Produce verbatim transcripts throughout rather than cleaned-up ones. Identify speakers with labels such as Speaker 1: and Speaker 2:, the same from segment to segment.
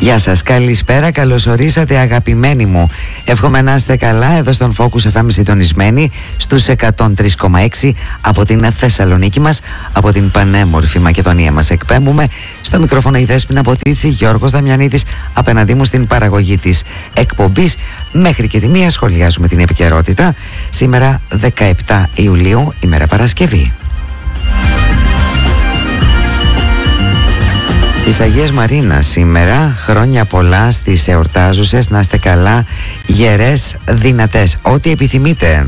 Speaker 1: Γεια σας, καλησπέρα, καλώς ορίσατε αγαπημένοι μου. Εύχομαι να είστε καλά εδώ στον Focus εφ εμ συντονισμένοι στους εκατόν τρία κόμμα έξι από την Θεσσαλονίκη μας, από την πανέμορφη Μακεδονία μας εκπέμπουμε. Στο μικρόφωνο η Δέσποινα Ποτίτσι, Γιώργος Δαμιανίδης απέναντί μου στην παραγωγή της εκπομπής. Μέχρι και τη μία σχολιάζουμε την επικαιρότητα. Σήμερα δεκαεπτά Ιουλίου, ημέρα Παρασκευή. Της Αγίας Μαρίνας σήμερα, χρόνια πολλά στις εορτάζουσες, να είστε καλά, γερές, δυνατές, ό,τι επιθυμείτε.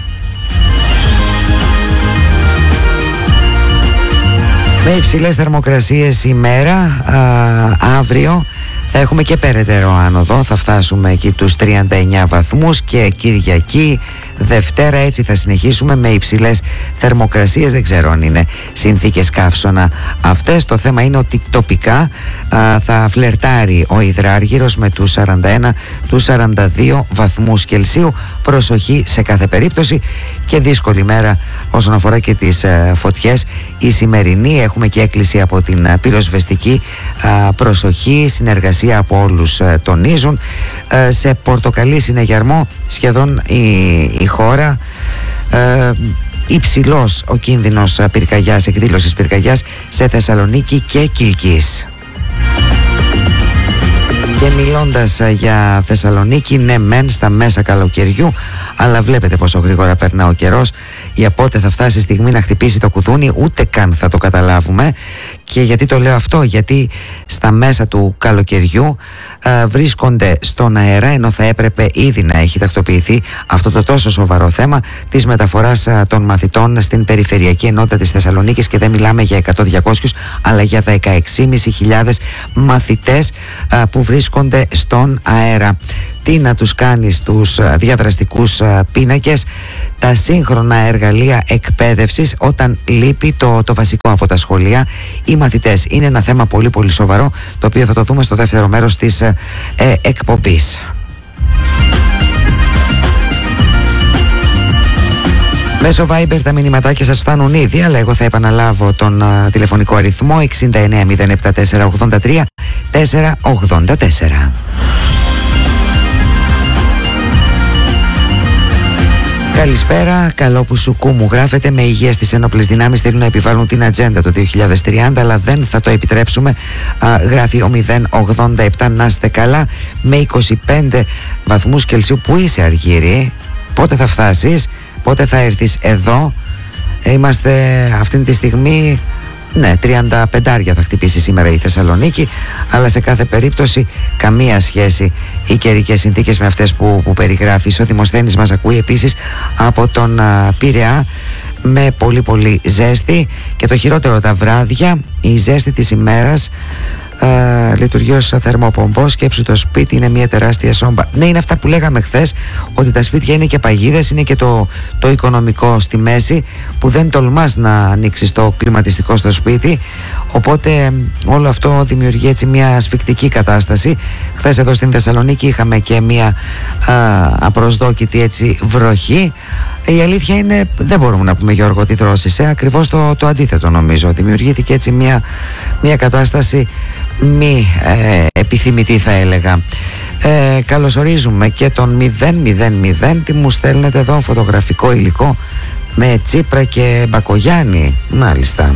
Speaker 1: Με υψηλές θερμοκρασίες σήμερα, α, αύριο θα έχουμε και περαιτέρω άνοδο, θα φτάσουμε εκεί τους τριάντα εννιά βαθμούς και Κυριακή, Δευτέρα έτσι θα συνεχίσουμε με υψηλές θερμοκρασίες. Δεν ξέρω αν είναι συνθήκες καύσωνα αυτές. Το θέμα είναι ότι τοπικά α, θα φλερτάρει ο υδράργυρος με τους σαράντα ένα, τους σαράντα δύο βαθμούς Κελσίου. Προσοχή σε κάθε περίπτωση και δύσκολη μέρα όσον αφορά και τις α, φωτιές. Η σημερινή, έχουμε και έκκληση από την α, πυροσβεστική, α, προσοχή, συνεργασία από όλους α, τονίζουν. Α, σε πορτοκαλί συνεγερμό σχεδόν η, η χώρα, ε, υψηλός ο κίνδυνος πυρκαγιάς, εκδήλωσης πυρκαγιάς σε Θεσσαλονίκη και Κιλκής. Και μιλώντας για Θεσσαλονίκη, ναι μεν στα μέσα καλοκαιριού, αλλά βλέπετε πόσο γρήγορα περνά ο καιρός. Για πότε θα φτάσει η στιγμή να χτυπήσει το κουδούνι, ούτε καν θα το καταλάβουμε. Και γιατί το λέω αυτό? Γιατί στα μέσα του καλοκαιριού α, βρίσκονται στον αέρα, ενώ θα έπρεπε ήδη να έχει τακτοποιηθεί αυτό το τόσο σοβαρό θέμα της μεταφοράς α, των μαθητών στην περιφερειακή ενότητα της Θεσσαλονίκης, και δεν μιλάμε για εκατό διακόσια αλλά για δεκαέξι χιλιάδες πεντακόσιους μαθητές α, που βρίσκονται στον αέρα. Τι να τους κάνει στους διαδραστικούς πίνακες, τα σύγχρονα εργαλεία εκπαίδευσης όταν λείπει το, το βασικό από τα σχολεία, οι μαθητές? Είναι ένα θέμα πολύ πολύ σοβαρό, το οποίο θα το δούμε στο δεύτερο μέρος της ε, εκπομπής. Μέσω Viber τα μηνυματάκια σας φτάνουν ήδη, αλλά εγώ θα επαναλάβω τον α, τηλεφωνικό αριθμό εξήντα εννέα μηδέν επτά τέσσερα ογδόντα τρία τετρακόσια ογδόντα τέσσερα. Καλησπέρα, καλό που σου κου μου γράφετε. Με υγεία στις ένοπλες δυνάμεις θέλουν να επιβάλλουν την ατζέντα το δύο χιλιάδες τριάντα, αλλά δεν θα το επιτρέψουμε. Α, γράφει ο μηδέν ογδόντα επτά, να είστε καλά. Με είκοσι πέντε βαθμούς Κελσίου. Πού είσαι Αργύρι? Πότε θα φτάσεις? Πότε θα έρθεις εδώ? ε, Είμαστε αυτή τη στιγμή, ναι, τριάντα πέντε θα χτυπήσει σήμερα η Θεσσαλονίκη, αλλά σε κάθε περίπτωση καμία σχέση οι καιρικές συνθήκες με αυτές που, που περιγράφεις. Ο Δημοσθένης μας ακούει επίσης από τον α, Πειραιά, με πολύ πολύ ζέστη, και το χειρότερο τα βράδια, η ζέστη της ημέρας Uh, λειτουργεί ως θερμοπομπός. Σκέψου, το σπίτι είναι μια τεράστια σόμπα. Ναι, είναι αυτά που λέγαμε χθες, ότι τα σπίτια είναι και παγίδες, είναι και το, το οικονομικό στη μέση, που δεν τολμάς να ανοίξεις το κλιματιστικό στο σπίτι, οπότε όλο αυτό δημιουργεί έτσι μια ασφικτική κατάσταση. Χθες εδώ στην Θεσσαλονίκη είχαμε και μια uh, απροσδόκητη έτσι βροχή. Η αλήθεια είναι, δεν μπορούμε να πούμε, Γιώργο, ότι δρόσησε. Ακριβώς το, το αντίθετο νομίζω. Δημιουργήθηκε έτσι μια, μια κατάσταση μη ε, επιθυμητή, θα έλεγα. Ε, καλωσορίζουμε και τον μηδέν μηδέν μηδέν. Τι μου στέλνετε εδώ? Φωτογραφικό υλικό με Τσίπρα και Μπακογιάννη. Μάλιστα.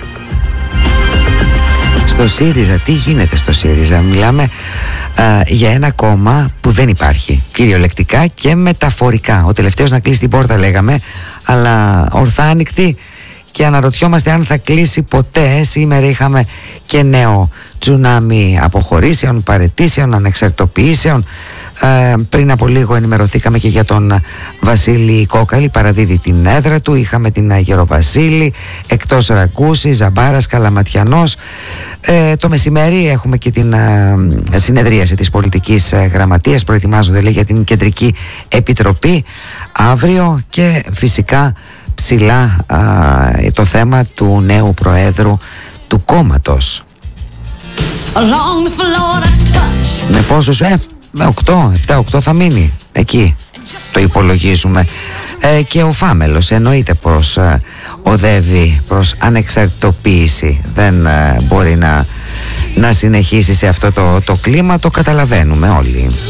Speaker 1: Στο ΣΥΡΙΖΑ, τι γίνεται στο ΣΥΡΙΖΑ? Μιλάμε α, για ένα κόμμα που δεν υπάρχει, κυριολεκτικά και μεταφορικά. Ο τελευταίος να κλείσει την πόρτα, λέγαμε, αλλά ορθά άνοιχτη, και αναρωτιόμαστε αν θα κλείσει ποτέ. Σήμερα είχαμε και νέο τσουνάμι αποχωρήσεων, παραιτήσεων, ανεξαρτοποιήσεων. Ε, πριν από λίγο ενημερωθήκαμε και για τον Βασίλη Κόκαλη, παραδίδει την έδρα του. Είχαμε την Γεροβασίλη, εκτός Ρακούση, Ζαμπάρας, Καλαματιανός. Ε, το μεσημέρι έχουμε και την ε, συνεδρίαση της πολιτικής ε, γραμματείας. Προετοιμάζονται, λέει, για την Κεντρική Επιτροπή αύριο, και φυσικά ψηλά ε, το θέμα του νέου Προέδρου του κόμματος. Με πόσους? Ε, με οκτώ, επτά οκτώ θα μείνει εκεί, το υπολογίζουμε. Ε, και ο Φάμελος εννοείται πως ε, οδεύει προς ανεξαρτητοποίηση. Δεν ε, μπορεί να να συνεχίσει σε αυτό το, το κλίμα, το καταλαβαίνουμε όλοι.